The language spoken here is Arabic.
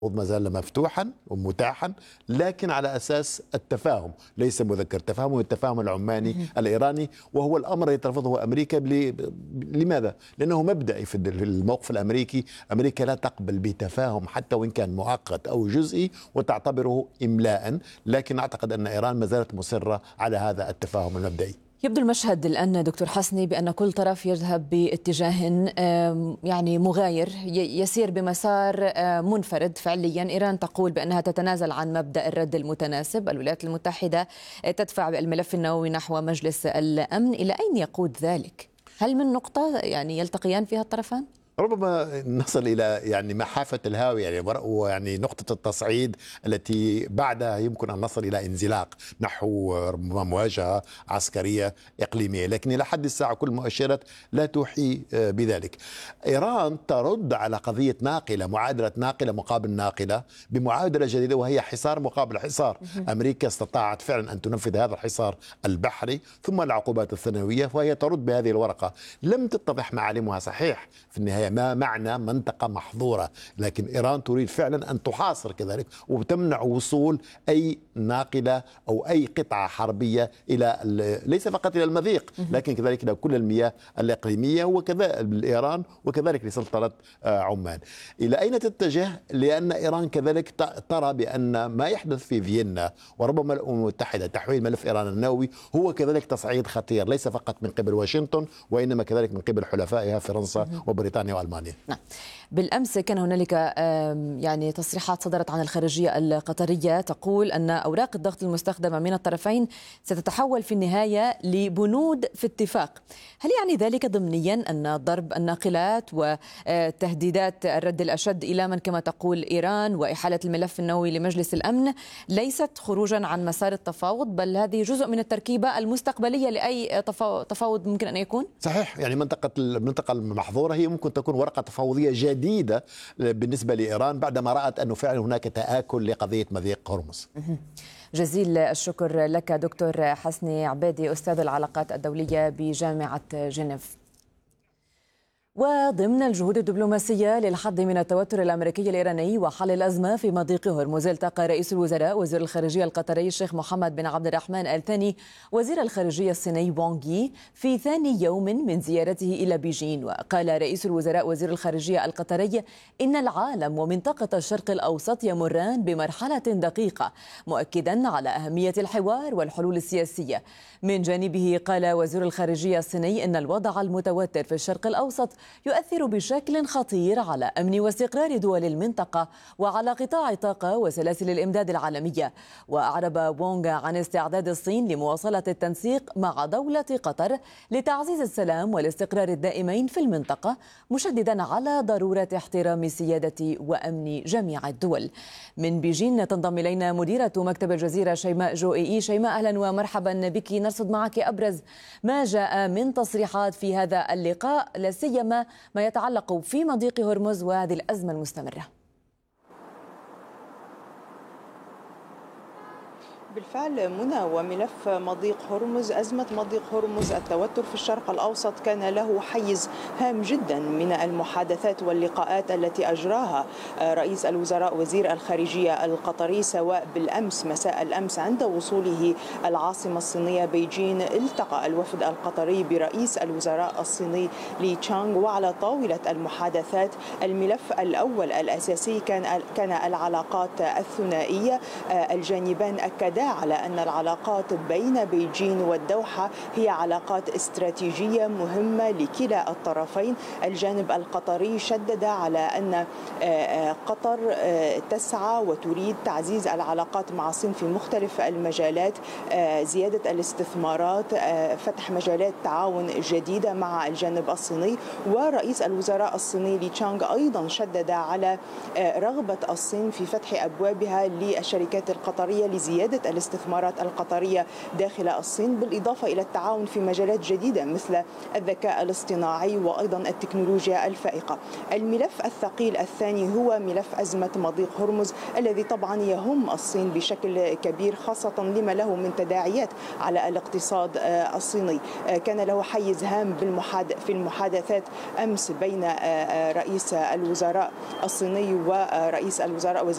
ما زال مفتوحا ومتاحا، لكن على اساس التفاهم، ليس مذكر تفاهم، التفاهم العماني الايراني، وهو الامر الذي ترفضه امريكا. لماذا؟ لانه مبدئي في الموقف الامريكي. امريكا لا تقبل بتفاهم حتى وان كان مؤقت او جزئي وتعتبره املاء، لكن اعتقد ان ايران ما زالت مصره على هذا التفاهم المبدئي. يبدو المشهد الآن دكتور حسني بأن كل طرف يذهب باتجاه يعني مغاير، يسير بمسار منفرد فعليا. إيران تقول بأنها تتنازل عن مبدأ الرد المتناسب، الولايات المتحدة تدفع بالملف النووي نحو مجلس الأمن. إلى أين يقود ذلك؟ هل من نقطة يعني يلتقيان فيها الطرفان؟ ربما نصل إلى محافة الهاوية، يعني نقطة التصعيد التي بعدها يمكن أن نصل إلى انزلاق نحو ربما مواجهة عسكرية إقليمية، لكن إلى حد الساعة كل المؤشرات لا توحي بذلك. إيران ترد على قضية ناقلة، معادلة ناقلة مقابل ناقلة، بمعادلة جديدة وهي حصار مقابل حصار. أمريكا استطاعت فعلا أن تنفذ هذا الحصار البحري ثم العقوبات الثانوية، وهي ترد بهذه الورقة. لم تتضح معالمها صحيح في النهاية ما معنى منطقة محظورة، لكن إيران تريد فعلا أن تحاصر كذلك وتمنع وصول أي ناقلة أو أي قطعة حربية إلى ليس فقط إلى المضيق، لكن كذلك إلى كل المياه الإقليمية وكذلك إيران وكذلك لسلطنة عمان. إلى أين تتجه؟ لأن إيران كذلك ترى بأن ما يحدث في فيينا وربما الأمم المتحدة تحويل ملف إيران النووي هو كذلك تصعيد خطير، ليس فقط من قبل واشنطن وإنما كذلك من قبل حلفائها فرنسا وبريطانيا وألمانيا. نعم. بالأمس كان هنالك يعني تصريحات صدرت عن الخارجية القطرية تقول أن أوراق الضغط المستخدمة من الطرفين ستتحول في النهاية لبنود في اتفاق. هل يعني ذلك ضمنيا أن ضرب الناقلات وتهديدات الرد الأشد إلى من كما تقول إيران وإحالة الملف النووي لمجلس الأمن ليست خروجا عن مسار التفاوض، بل هذه جزء من التركيبة المستقبلية لأي تفاوض ممكن أن يكون؟ صحيح، يعني المنطقة المحظورة هي ممكن تكون ورقة تفاوضية جديدة بالنسبة لإيران بعدما رأت أنه فعلا هناك تآكل لقضية مضيق هرمز. جزيل الشكر لك دكتور حسني عبادي، أستاذ العلاقات الدولية بجامعة جنيف. وضمن الجهود الدبلوماسية للحد من التوتر الأمريكي الإيراني وحل الأزمة في مضيق هرمز، التقى رئيس الوزراء وزير الخارجية القطري الشيخ محمد بن عبد الرحمن آل ثاني وزير الخارجية الصيني وانغ يي في ثاني يوم من زيارته إلى بيجين. وقال رئيس الوزراء وزير الخارجية القطري إن العالم ومنطقة الشرق الأوسط يمران بمرحلة دقيقة، مؤكدا على أهمية الحوار والحلول السياسية. من جانبه قال وزير الخارجية الصيني إن الوضع المتوتر في الشرق الأوسط يؤثر بشكل خطير على أمن واستقرار دول المنطقة وعلى قطاع الطاقة وسلاسل الإمداد العالمية. وأعرب وونغ عن استعداد الصين لمواصلة التنسيق مع دولة قطر لتعزيز السلام والاستقرار الدائمين في المنطقة، مشددا على ضرورة احترام سيادة وأمن جميع الدول. من بيجين تنضم إلينا مديرة مكتب الجزيرة شيماء جوئي. شيماء، أهلا ومرحبا بك. نرصد معك أبرز ما جاء من تصريحات في هذا اللقاء، لا سيما ما يتعلق في مضيق هرمز وهذه الأزمة المستمرة. بالفعل منى، وملف مضيق هرمز، أزمة مضيق هرمز، التوتر في الشرق الأوسط كان له حيز هام جدا من المحادثات واللقاءات التي أجراها رئيس الوزراء وزير الخارجية القطري، سواء بالأمس مساء الأمس عند وصوله العاصمة الصينية بيجين التقى الوفد القطري برئيس الوزراء الصيني لي تشانغ. وعلى طاولة المحادثات الملف الأول الأساسي كان العلاقات الثنائية. الجانبان أكدا على أن العلاقات بين بيجين والدوحة هي علاقات استراتيجية مهمة لكلا الطرفين. الجانب القطري شدد على أن قطر تسعى وتريد تعزيز العلاقات مع الصين في مختلف المجالات، زيادة الاستثمارات، فتح مجالات تعاون جديدة مع الجانب الصيني. ورئيس الوزراء الصيني لي تشانغ أيضا شدد على رغبة الصين في فتح أبوابها للشركات القطرية لزيادة الاستثمارات القطرية داخل الصين، بالإضافة إلى التعاون في مجالات جديدة مثل الذكاء الاصطناعي وأيضا التكنولوجيا الفائقة. الملف الثقيل الثاني هو ملف أزمة مضيق هرمز، الذي طبعا يهم الصين بشكل كبير، خاصة لما له من تداعيات على الاقتصاد الصيني. كان له حيز هام في المحادثات أمس بين رئيس الوزراء الصيني ورئيس الوزراء